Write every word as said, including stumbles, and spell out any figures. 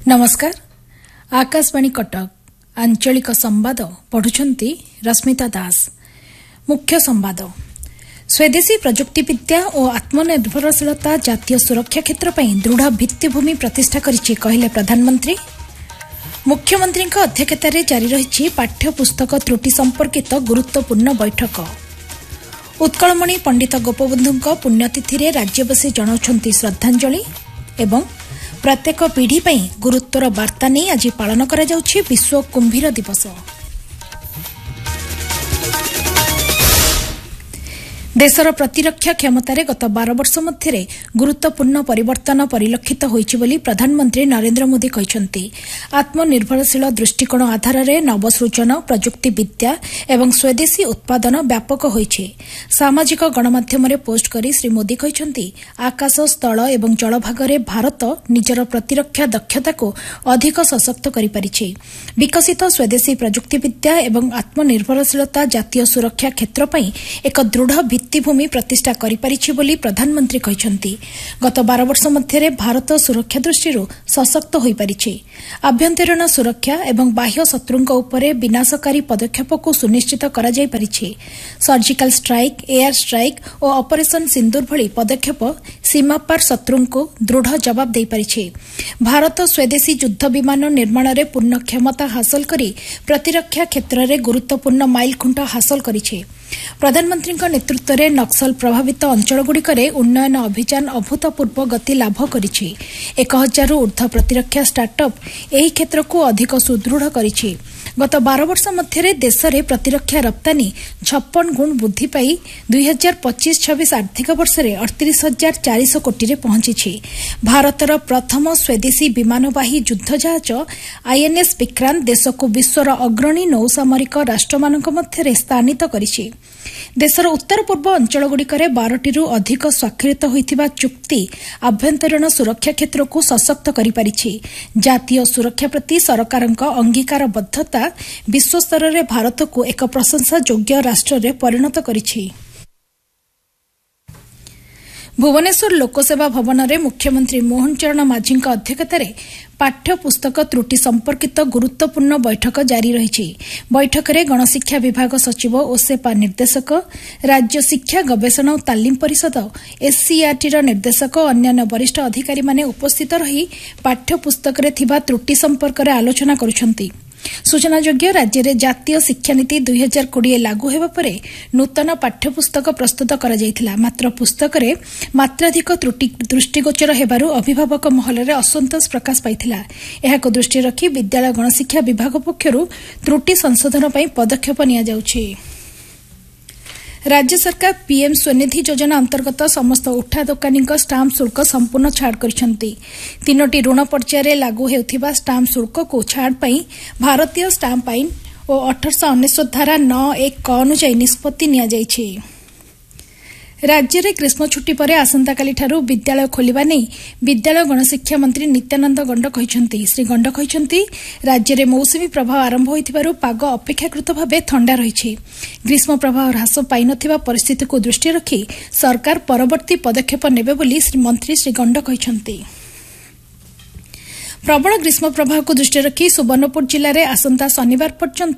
नमस्कार आकाशवाणी कटक आंचलिक संवाद पढ़ुछंती रश्मिता दास। मुख्य संवाद स्वदेशी प्रजुक्तिविद्या और आत्मनिर्भरशीलता जातीय सुरक्षा क्षेत्र में दृढ़ भित्तिभूमि प्रतिष्ठा करिछि कहले प्रधानमंत्री। मुख्यमंत्री अध्यक्षतार जारी रही पाठ्यपुस्तक त्रुटि संपर्कित गुरुत्वपूर्ण बैठक। उत्कलमणि पंडित गोपबंधु पुण्यतिथि राज्यवासी जनाउछंती श्रद्धांजलि एवं प्रत्येक पीढ़ी पर गुरुत्वर वार्ता नहीं आज पालन करा जाउछि विश्व कुंभीर दिवस। देशर प्रतिरक्षा क्षमतार गत बार वर्ष मध्य गुरुत्वपूर्ण परिवर्तन परिलक्षित होइछि बोली प्रधानमंत्री नरेंद्र मोदी कहिसंती। आत्मनिर्भरशील दृष्टिकोण आधार में नवसृजन प्रजुक्तिविद्या एवं स्वदेशी उत्पादन व्यापक होइछि। सामाजिक गणमाध्यम पोस्ट करी श्री मोदी कहिसंती आकाश स्थल एवं जलभागरे भारत निजर प्रतिरक्षा दक्षता को अधिक सशक्त करि पारिछि। विकसित स्वदेशी प्रजुक्तिविद्या एवं आत्मनिर्भरशीलता जातीय सुरक्षा क्षेत्र पई एक दृढ़ भित्तिभूमि प्रतिष्ठा करिपारिछि बोली प्रधानमंत्री कहिसंती। गत बार वर्ष मध्य भारत सुरक्षा दृष्टि सशक्त होई पारिछि। आभ्यंतरीण सुरक्षा एवं बाह्य शत्रुंक उपरे विनाशकारी पदक्षेप को सुनिश्चित करा जाई पारिछि। सर्जिकल स्ट्राइक, एयर स्ट्राइक और ऑपरेशन सिंदूर भली पदक्षेप सीमा पार शत्रुंको दृढ़ जवाब दे पारिछि। भारत स्वदेशी युद्ध विमान निर्माण में पूर्ण क्षमता हासिल करी प्रतिरक्षा क्षेत्र में गुरुत्वपूर्ण माइलखुंट हासिल करिछि। प्रधानमंत्री नेतृत्व में नक्सल प्रभावित अंचलगुड़िक उन्नयन अभियान अभूतपूर्व गति लाभ करिछि। एक हजार ऊर्ध्व प्रतिरक्षा स्टार्टअप एही क्षेत्र को अधिक सुदृढ़ करिछि। गत बार वर्ष मध्य देश में प्रतिरक्षा रप्तानी छप्पन गुण वृद्धि पाई दुई हजार पच्चीस छब्बीस आर्थिक वर्ष में अड़तीस हजार चार सौ कोटी पहुंची। भारतर प्रथम स्वदेशी विमानवाही युद्ध जहाज आईएनएस विक्रांत देश को विश्वर अग्रणी नौसामरिक राष्ट्रमानक मध्य स्थानित करिछि। देशर उत्तर पूर्व अंचलगुड़िक बारटी अधिक स्वाक्षरित होइथिबा चुक्ति आभ्यंतरीण सुरक्षा क्षेत्र को सशक्त करिपारिछि। जातीय सुरक्षा प्रति सरकारक अंगीकारबद्धता विश्व स्तर में भारत को एक प्रशंसा योग्य राष्ट्र में परिणत करिछि। भुवनेश्वर लोकसेवा भवन में मुख्यमंत्री मोहन चरण माझी अध्यक्षतार पाठ्यपुस्तक त्रुटि संपर्कित गुरुत्वपूर्ण बैठक जारी रही। बैठक में गणशिक्षा विभाग सचिव ओसेपा निर्देशक, राज्य शिक्षा गवेषणा और तालीम परिषद एससीईआरटी निर्देशक और अन्य वरिष्ठ अधिकारी माने उपस्थित रही पाठ्यपुस्तक त्रुटि संपर्क में आलोचना करुछंती। सूचनायोग्य राज्य में जातीय शिक्षानीति दुई हजार कोड़े लागू होगा पर नूतन पाठ्यपुस्तक प्रस्तुत करा जायथिला। मात्र पुस्तक रे मात्राधिक त्रुटि दृष्टिगोचर हेबारु अभिभावक महल में असंतोष प्रकाश पाइथिला। एहाको दृष्टि रखी विद्यालय गणशिक्षा विभाग पक्षरु त्रुटि संशोधन पई पदक्षेप निया जाउछि। राज्य सरकार पीएम स्वनिधि योजना अंतर्गत समस्त उठा दोकानी स्टाम्प शुल्क संपूर्ण छाड़ करिसेंती। तीनोटी ऋण पर्यायर लागू हेउथिबा स्टाम्प शुल्क को छाड़ पई भारतीय स्टाम्प आईन और अठारह उनसठ धारा नौ एक क अनुसार निष्पत्ति निया जायछि। राज्य में ग्रीष्म छुट्टी पर आसंताकाली ठारू विद्यालय खोलिबा नै विद्यालय गणशिक्षा मंत्री नित्यानंद गंड कहिसंती। श्री गंड कहिसंती राज्य में मौसुमी प्रभाव आरंभ होइथिबारु पाग अपेक्षाकृत भावे ठंडा रहिछि। ग्रीष्म प्रभाव ह्रास पाई नथिबा परिस्थिति को दृष्टि रखी सरकार परवर्ती पदक्षेप नेबे बोली श्री मंत्री श्री गंड कहिसंती। प्रबल ग्रीष्म प्रभाव को दृष्टि रखी सुवर्णपुर जिले में आसंता शनिवार पर्यंत